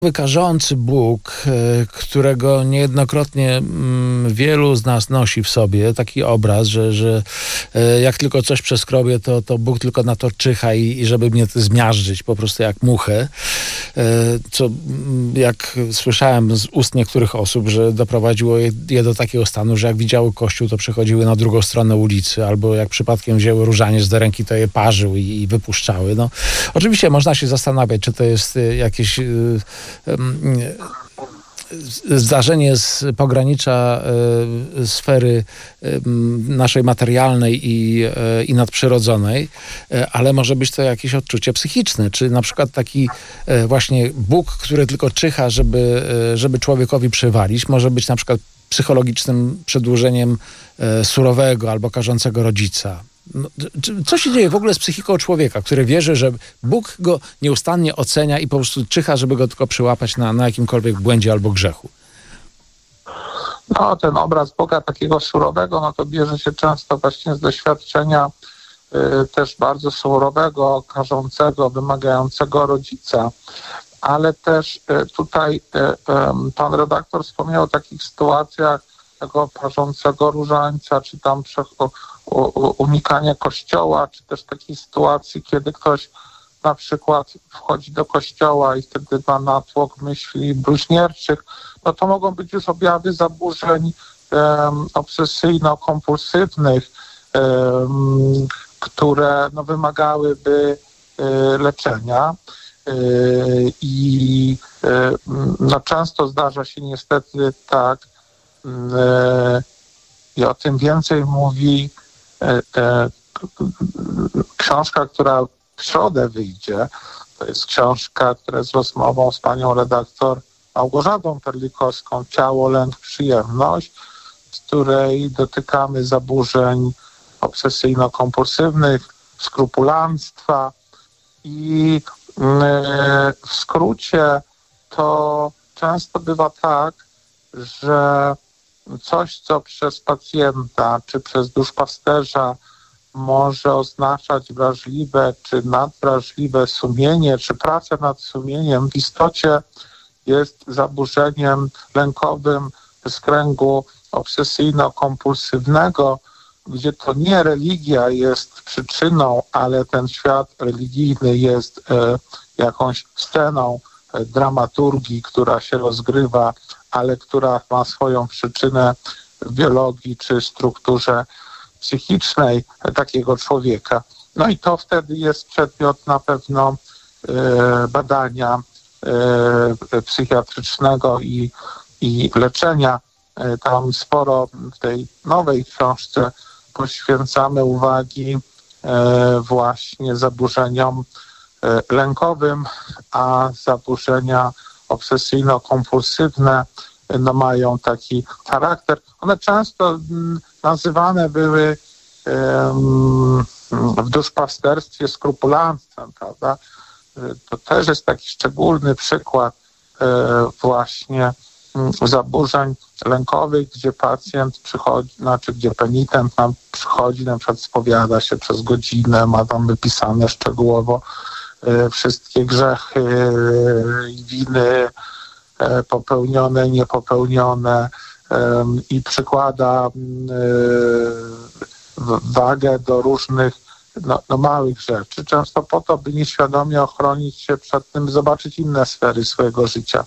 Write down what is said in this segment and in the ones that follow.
Karzący Bóg, którego niejednokrotnie wielu z nas nosi w sobie, taki obraz, że jak tylko coś przeskrobie, to Bóg tylko na to czyha i żeby mnie to zmiażdżyć po prostu jak muchę. Co jak słyszałem z ust niektórych osób, że doprowadziło je do takiego stanu, że jak widziały Kościół, to przechodziły na drugą stronę ulicy, albo jak przypadkiem wzięły różaniec do ręki, to je parzył i wypuszczały. No, oczywiście można się zastanawiać, czy to jest jakieś zdarzenie z pogranicza sfery naszej materialnej i nadprzyrodzonej, ale może być to jakieś odczucie psychiczne, czy na przykład taki właśnie Bóg, który tylko czyha, żeby człowiekowi przywalić, może być na przykład psychologicznym przedłużeniem surowego albo karzącego rodzica. No, co się dzieje w ogóle z psychiką człowieka, który wierzy, że Bóg go nieustannie ocenia i po prostu czyha, żeby go tylko przyłapać na jakimkolwiek błędzie albo grzechu? No, ten obraz Boga takiego surowego, no to bierze się często właśnie z doświadczenia też bardzo surowego, karzącego, wymagającego rodzica. Ale też tutaj pan redaktor wspomniał o takich sytuacjach tego parzącego różańca, czy tam unikania kościoła, czy też takiej sytuacji, kiedy ktoś na przykład wchodzi do kościoła i wtedy ma natłok myśli bluźnierczych, no to mogą być już objawy zaburzeń obsesyjno-kompulsywnych, które no, wymagałyby leczenia. I no, często zdarza się niestety tak, i o tym więcej mówi książka, która w środę wyjdzie. To jest książka, która jest rozmową z panią redaktor Małgorzatą Perlikowską, Ciało, lęk, przyjemność, z której dotykamy zaburzeń obsesyjno-kompulsywnych, skrupulanstwa i w skrócie to często bywa tak, że coś, co przez pacjenta czy przez duszpasterza może oznaczać wrażliwe czy nadwrażliwe sumienie, czy pracę nad sumieniem, w istocie jest zaburzeniem lękowym z kręgu obsesyjno-kompulsywnego, gdzie to nie religia jest przyczyną, ale ten świat religijny jest jakąś sceną dramaturgii, która się rozgrywa, ale która ma swoją przyczynę w biologii czy strukturze psychicznej takiego człowieka. No i to wtedy jest przedmiot na pewno badania psychiatrycznego i leczenia. Tam sporo w tej nowej książce poświęcamy uwagi właśnie zaburzeniom lękowym, a zaburzenia obsesyjno-kompulsywne no, mają taki charakter. One często nazywane były w duszpasterstwie skrupulanstwem, prawda? To też jest taki szczególny przykład właśnie zaburzeń lękowych, gdzie pacjent przychodzi, gdzie penitent przychodzi, na przykład spowiada się przez godzinę, ma tam wypisane szczegółowo wszystkie grzechy i winy popełnione, niepopełnione i przykłada wagę do różnych małych rzeczy, często po to, by nieświadomie ochronić się przed tym, zobaczyć inne sfery swojego życia.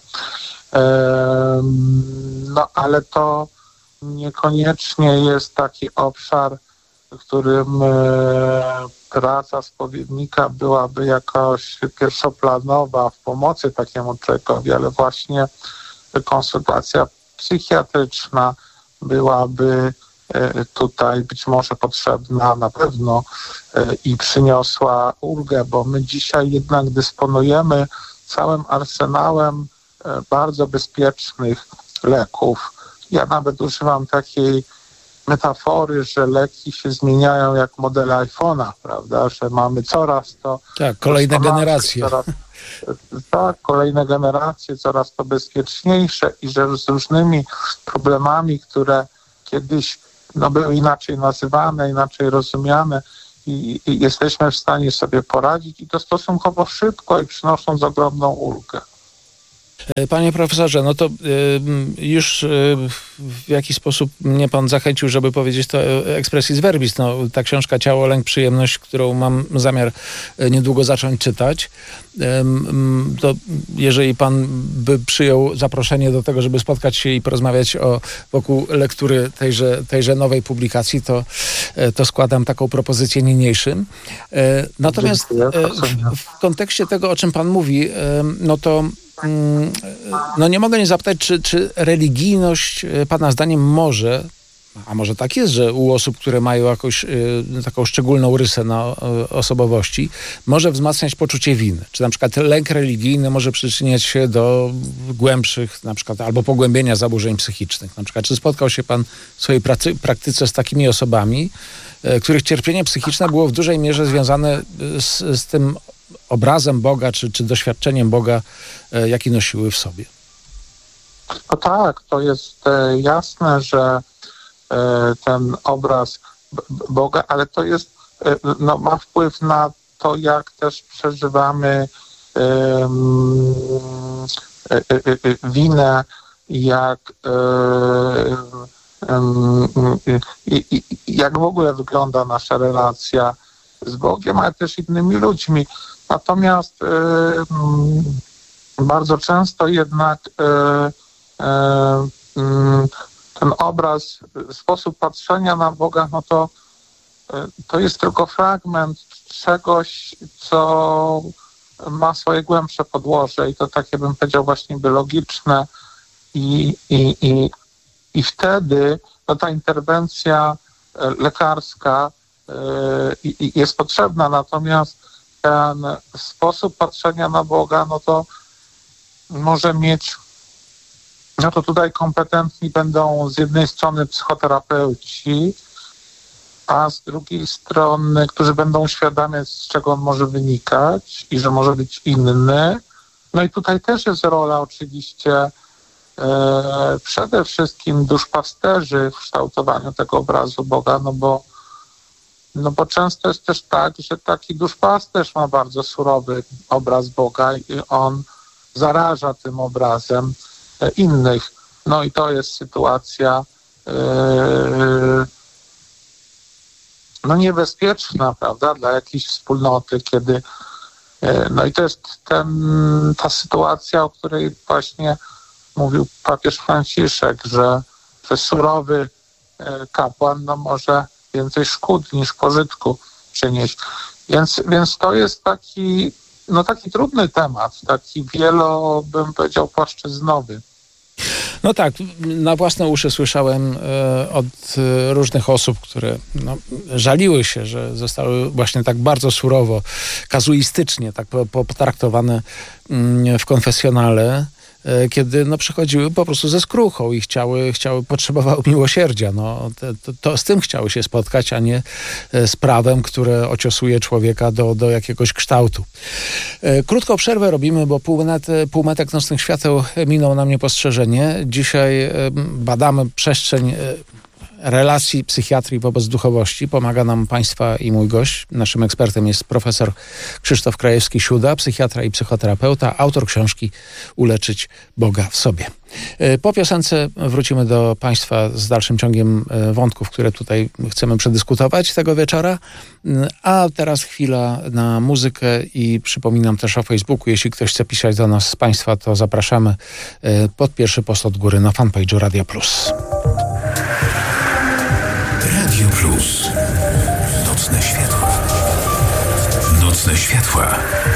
No ale to niekoniecznie jest taki obszar, w którym praca spowiednika byłaby jakoś pierwszoplanowa w pomocy takiemu człowiekowi, ale właśnie konsultacja psychiatryczna byłaby tutaj być może potrzebna na pewno i przyniosła ulgę, bo my dzisiaj jednak dysponujemy całym arsenałem bardzo bezpiecznych leków. Ja nawet używam takiej metafory, że leki się zmieniają jak modele iPhone'a, prawda, że mamy coraz to... Tak, kolejne generacje. Kolejne generacje, coraz to bezpieczniejsze i że z różnymi problemami, które kiedyś były inaczej nazywane, inaczej rozumiane i jesteśmy w stanie sobie poradzić i to stosunkowo szybko i przynosząc ogromną ulgę. Panie profesorze, no to już w jakiś sposób mnie pan zachęcił, żeby powiedzieć to expressis verbis. No, ta książka Ciało, lęk, przyjemność, którą mam zamiar niedługo zacząć czytać, to jeżeli pan by przyjął zaproszenie do tego, żeby spotkać się i porozmawiać wokół lektury tejże nowej publikacji, to składam taką propozycję niniejszym. Natomiast w kontekście tego, o czym pan mówi, no to nie mogę nie zapytać, czy religijność pana zdaniem może, a może tak jest, że u osób, które mają jakąś taką szczególną rysę na osobowości, może wzmacniać poczucie winy. Czy na przykład lęk religijny może przyczyniać się do głębszych, na przykład, albo pogłębienia zaburzeń psychicznych. Na przykład, czy spotkał się pan w swojej praktyce z takimi osobami, których cierpienie psychiczne było w dużej mierze związane z tym obrazem Boga, czy doświadczeniem Boga, jaki nosiły w sobie? No tak, to jest jasne, że ten obraz Boga, ale to jest, ma wpływ na to, jak też przeżywamy winę, jak w ogóle wygląda nasza relacja z Bogiem, ale też innymi ludźmi. Natomiast bardzo często jednak ten obraz, sposób patrzenia na Boga, no to jest tylko fragment czegoś, co ma swoje głębsze podłoże i to takie, bym powiedział, właśnie biologiczne i wtedy ta interwencja lekarska jest potrzebna, natomiast ten sposób patrzenia na Boga, no to może mieć, no to tutaj kompetentni będą z jednej strony psychoterapeuci, a z drugiej strony, którzy będą uświadamiać, z czego on może wynikać i że może być inny. No i tutaj też jest rola oczywiście przede wszystkim duszpasterzy w kształtowaniu tego obrazu Boga, no bo często jest też tak, że taki duszpasterz ma bardzo surowy obraz Boga i on zaraża tym obrazem innych. No i to jest sytuacja niebezpieczna, prawda, dla jakiejś wspólnoty, kiedy no i to jest ta sytuacja, o której właśnie mówił papież Franciszek, że surowy kapłan może więcej szkód niż pożytku przynieść. Więc to jest taki trudny temat, taki bym powiedział, płaszczyznowy. No tak, na własne uszy słyszałem od różnych osób, które żaliły się, że zostały właśnie tak bardzo surowo, kazuistycznie tak potraktowane w konfesjonale, kiedy przychodziły po prostu ze skruchą i potrzebowały miłosierdzia. To z tym chciały się spotkać, a nie z prawem, które ociosuje człowieka do jakiegoś kształtu. Krótką przerwę robimy, bo półmetek nocnych świateł minął nam niepostrzeżenie. Dzisiaj badamy przestrzeń relacji psychiatrii wobec duchowości. Pomaga nam państwa i mój gość. Naszym ekspertem jest profesor Krzysztof Krajewski-Siuda, psychiatra i psychoterapeuta, autor książki Uleczyć Boga w sobie. Po piosence wrócimy do państwa z dalszym ciągiem wątków, które tutaj chcemy przedyskutować tego wieczora. A teraz chwila na muzykę i przypominam też o Facebooku. Jeśli ktoś chce pisać do nas z państwa, to zapraszamy pod pierwszy post od góry na fanpage'u Radia Plus. Radio Plus. Nocne światła. Nocne światła.